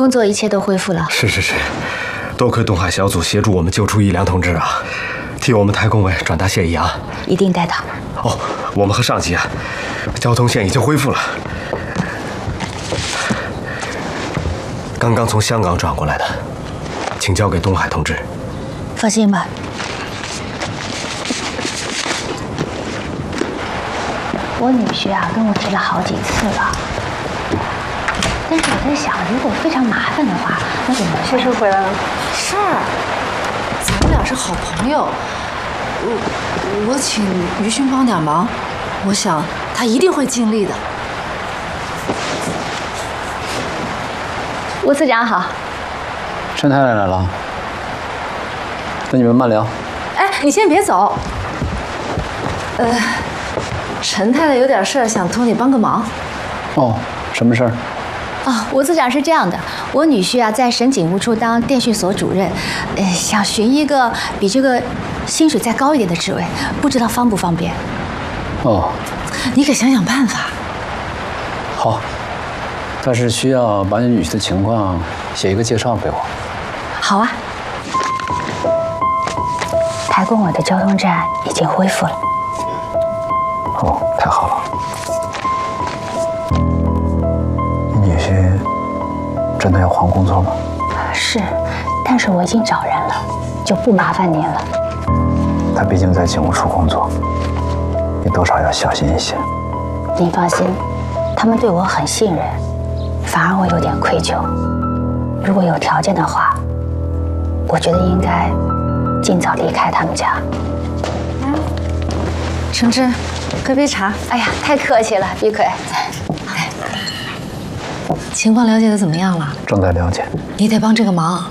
工作一切都恢复了。 是，多亏东海小组协助我们救出一良同志啊，替我们太公委转达谢意啊。 一定带到。 哦，我们和上级啊，交通线已经恢复了。刚刚从香港转过来的，请交给东海同志。 放心吧。我女婿啊跟我提了好几次了，但是我在想，如果非常麻烦的话，那怎么办？ 叔叔回来了。 是，咱们俩是好朋友，我请于勋帮点忙，我想他一定会尽力的。 吴次长好。 陈太太来了，那你们慢聊。 哎，你先别走。陈太太有点事儿，想托你帮个忙。 哦，什么事儿？ 哦，吴次长是这样的，我女婿啊在省警务处当电讯所主任，想寻一个比这个薪水再高一点的职位，不知道方不方便？ 哦， 你可想想办法。 好，但是需要把你女婿的情况写一个介绍给我。 好啊。台公委的交通站已经恢复了。 哦，太好了。你女婿真的要换工作吗？ 是，但是我已经找人了，就不麻烦您了。 他毕竟在警务处工作，你多少要小心一些。 您放心，他们对我很信任，反而我有点愧疚。如果有条件的话，我觉得应该尽早离开他们家。 橙汁，喝杯茶。 哎呀，太客气了，碧葵。 情况了解的怎么样了？ 正在了解。 你得帮这个忙，